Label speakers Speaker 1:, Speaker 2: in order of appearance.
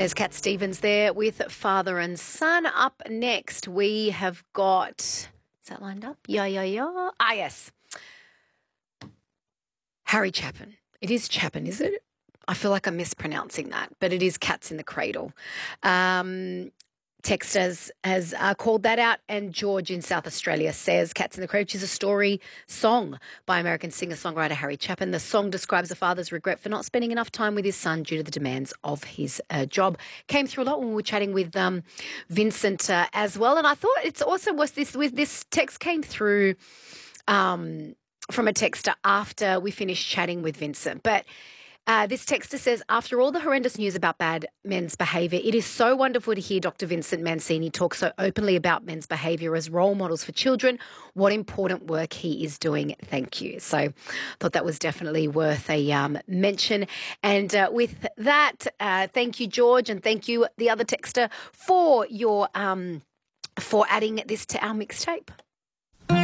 Speaker 1: There's Cat Stevens there with Father and Son. Up next, we have got, is that lined up? Yeah. Yes. Harry Chapin. It is Chapin, is it? I feel like I'm mispronouncing that, but it is Cats in the Cradle. Text has called that out, and George in South Australia says Cats in the Cradle, which is a story song by American singer-songwriter Harry Chapin. The song describes a father's regret for not spending enough time with his son due to the demands of his job. Came through a lot when we were chatting with Vincent as well, and I thought it's also was this text came through from a texter after we finished chatting with Vincent, but. This texter says, after all the horrendous news about bad men's behaviour, it is so wonderful to hear Dr. Vincent Mancini talk so openly about men's behaviour as role models for children. What important work he is doing. Thank you. So I thought that was definitely worth a mention. And with that, thank you, George, and thank you, the other texter, for your for adding this to our mixtape.